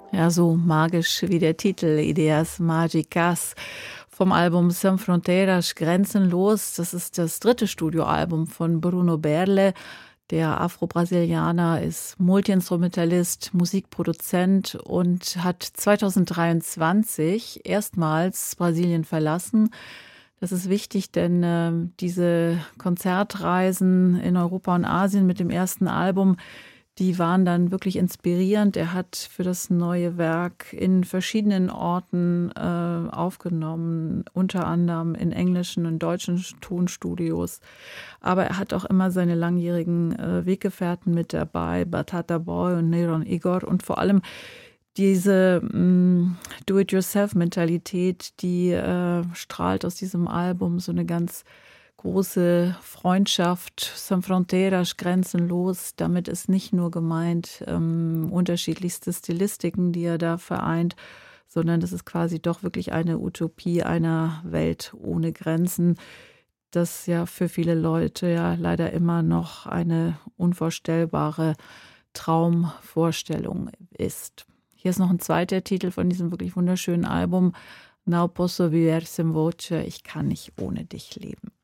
Ja, so magisch wie der Titel Ideas Magicas vom Album Sem Fronteiras Grenzenlos. Das ist das dritte Studioalbum von Bruno Berle. Der Afro-Brasilianer ist Multiinstrumentalist, Musikproduzent und hat 2023 erstmals Brasilien verlassen. Das ist wichtig, denn diese Konzertreisen in Europa und Asien mit dem ersten Album, die waren dann wirklich inspirierend. Er hat für das neue Werk in verschiedenen Orten aufgenommen, unter anderem in englischen und deutschen Tonstudios. Aber er hat auch immer seine langjährigen Weggefährten mit dabei, Batata Boy und Neron Igor, und vor allem diese Do-it-yourself-Mentalität, die strahlt aus diesem Album, so eine ganz große Freundschaft, Sem Fronteiras, grenzenlos. Damit ist nicht nur gemeint unterschiedlichste Stilistiken, die er da vereint, sondern das ist quasi doch wirklich eine Utopie einer Welt ohne Grenzen, das ja für viele Leute ja leider immer noch eine unvorstellbare Traumvorstellung ist. Hier ist noch ein zweiter Titel von diesem wirklich wunderschönen Album, Não posso viver sem voce, ich kann nicht ohne dich leben.